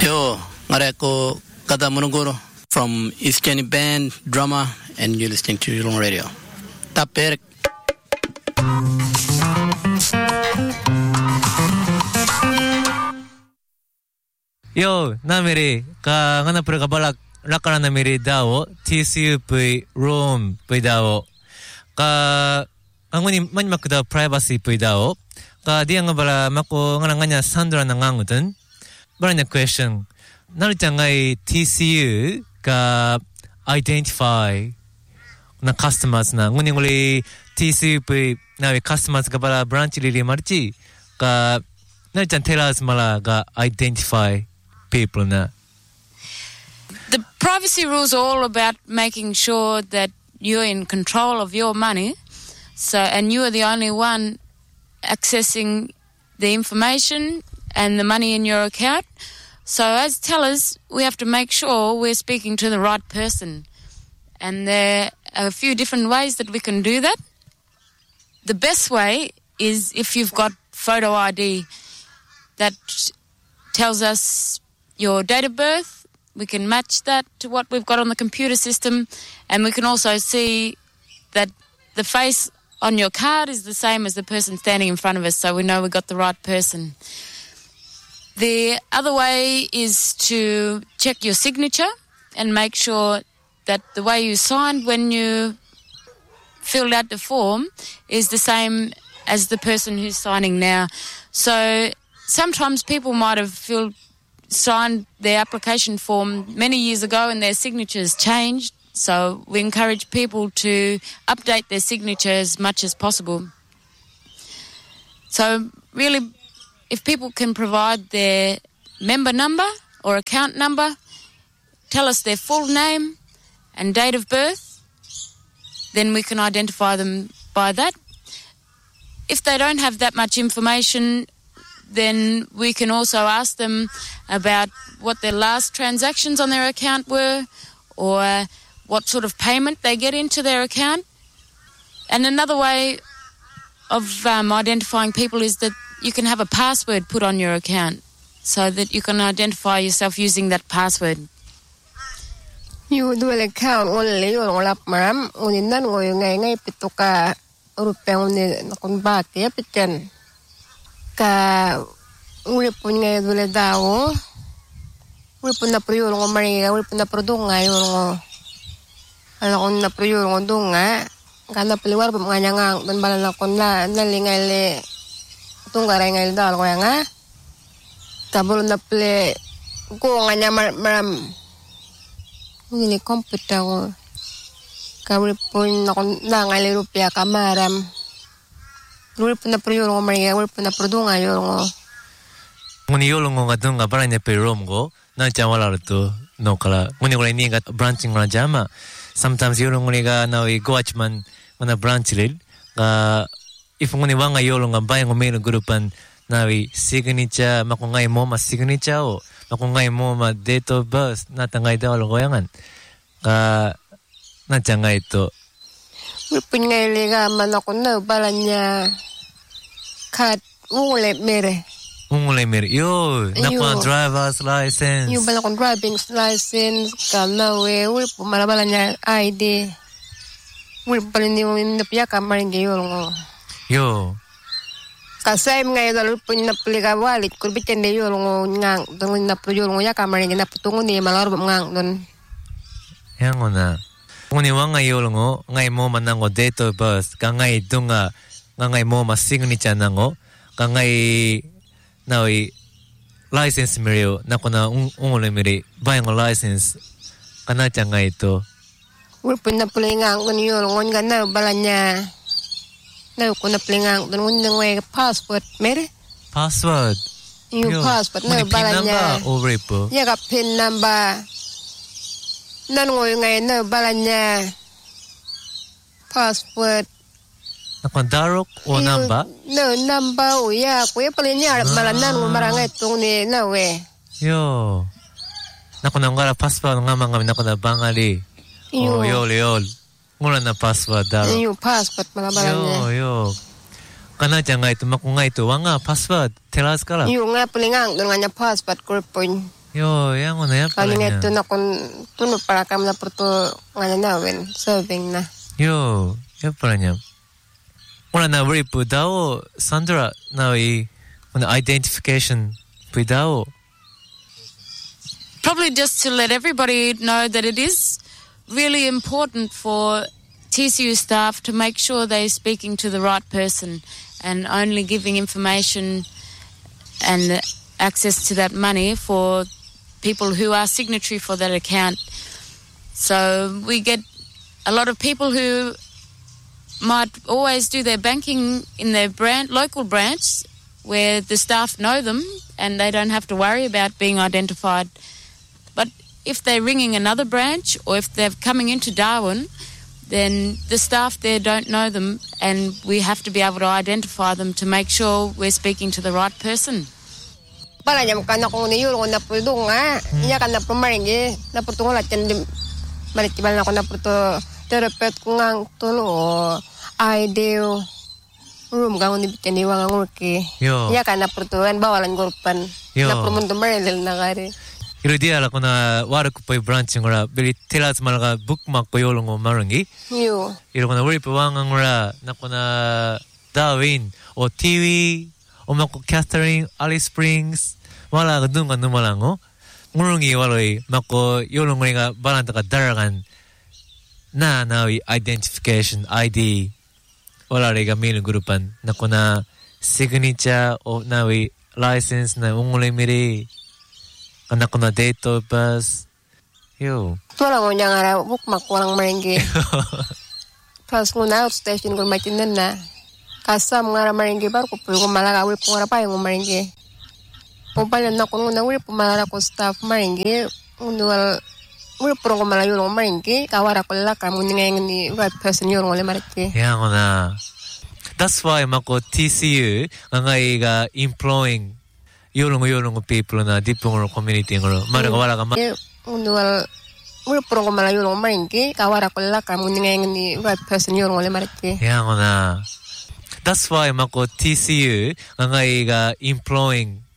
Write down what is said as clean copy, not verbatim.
Yo, Mareko Kada Munuguru from East Kenny Band, drummer, and you're listening to Yulong Radio. Taperek. Yo, namiri ka ngana pura kabalak lakana namiri dao TCU pui room pui dao ka anguni manmak da privacy pui dao ka dia ngabala mako ngana nganya Sandra nangangutan baranya question naruchangai TCU ka identify na customers na nguni nguli TCU pui na customers kabala branch lili marchi ka naruchan tell us mala ga identify people na. The privacy rules are all about making sure that you're in control of your money, and you are the only one accessing the information and the money in your account. So as tellers, we have to make sure we're speaking to the right person. And there are a few different ways that we can do that. The best way is if you've got photo ID that tells us your date of birth. We can match that to what we've got on the computer system, and we can also see that the face on your card is the same as the person standing in front of us, so we know we got the right person. The other way is to check your signature and make sure that the way you signed when you filled out the form is the same as the person who's signing now. So sometimes people might have signed their application form many years ago and their signatures changed, so we encourage people to update their signature as much as possible. So really, if people can provide their member number or account number, tell us their full name and date of birth, then we can identify them by that. If they don't have that much information, then we can also ask them about what their last transactions on their account were, or what sort of payment they get into their account. And another way of identifying people is that you can have a password put on your account so that you can identify yourself using that password. You do an account only or lap maram, only none or you ngay pituka rupe nakon bati apitan. Ka ulipun ngay dule dao ulipun na priyo ngo mariga ulipun na produngay ngo alakon na priyo ngo dunga kana piliwar pa mga ngang dan bala na kon na nalingay le tunggaray ngay dal ko nga tabul na ple ko nga nya maram ni komputer ko ka ulipun na kon na ngay le rupya kamaram ulipun na priyo ngo mariga ulipun na produngay ngo ngoni yolongo nga dunga baranya pe romgo na chamala to no kala ngoni ngoni ni ga branching na jama sometimes yolongo ni ga na go watchman na branch lid if ngoni wanga yolonga bay ngomeno grupan na signature makungai mo ma signature o makungai mo ma date of birth na tangay daw lo yangan na changay to punya lega manakon na balanya kat ule mere yo nakwa driver's license yung balakon driving license kana we pumalabalanya ID pala ni napya kamarin yo kasay mga idol punya napliga walit kurbitin de yo ngang dungun napyo ya kamarin naputungun ni malaro ngang don yango na ngoni wanga yolongo ngai mo manango date of birth ka ngai dunga ngai mo ma signature nango ka ngai nawi license mirio nakona ungole miri buying a license kana changa ito ulpun na pulingang kun yolongon gana balanya na kun na pulingang don ngwe passport mere password you passport na balanya over po ya ka pin number nan ngoy ngay na balanya passport Nakondarok o number? No, number o ya. Kuya pala niya, malanan mo marangay itong ni nawe. Yo. Nakonanggara passport nga mga nakona bangali. Oh, yol. Ngula na passport daro. Yung passport malabalan niya. Yo. Kana dyan nga ito, makungay ito. Wanga, passport. Telas ka lang. Yung nga palingang, doon nga niya passport, kurpoin. Yo, yang una ya Kani pala nga ito niya. na kung tuno para kam na porto nga na nawin, serving na. Yo, ya pala niya. Una na wari po daw, Sandra, na una identification po daw. Probably just to let everybody know that it is really important for TCU staff to make sure they're speaking to the right person and only giving information and access to that money for people who are signatory for that account. So we get a lot of people who might always do their banking in their local branch where the staff know them and they don't have to worry about being identified. But if they're ringing another branch or if they're coming into Darwin, then the staff there don't know them and we have to be able to identify them to make sure we're speaking to the right person. Pala niya mukha na kung niyuro na pudo nga. Iya ka na pumaringi. Na puto ko lahat yan. Maritibal na ako na puto. Therapeutic ko nga tuno o ideal room ka kung nibigyan niwa nga ngurki. Yo. Iya ka na puto. Bawalan grupan. Yo. Na pumundo marilil na kari. Iro dia la kuna warak po branch ngora bili telas malaga bookmark ko yolong o marangi. Yo. Iro kuna wari po wang ngora na kuna Darwin o TV o mako Catherine Alice Springs wala ka dunga numalango. Ngurungi waloi mako yolong nga balanta ka daragan na nawi identification ID wala rega milu grupan na kuna signature o nawi license na ungulay miri anak ko na date of birth. Yo. Wala ko niya nga bukmak walang maringi. Tapos muna outstation ko matinan na. Kasam nga maringi bar ko po yung malagawil po nga pa yung maringi. Pumpalan na ko nga wili po malala ko staff maringi. Unwal wili po ko malayo ng maringi. Kawara ko laka muna nga ni right person yung wali maringi. Yan ko na. That's why mako TCU ngay ga employing yolong people na dipong community ngoro. Mara wala ka Unwal wili po ko malayo ng maringi. Kawara ko laka muna nga ni right person yung wali maringi. Yan ko na. That's why mako TCU ngay ga employing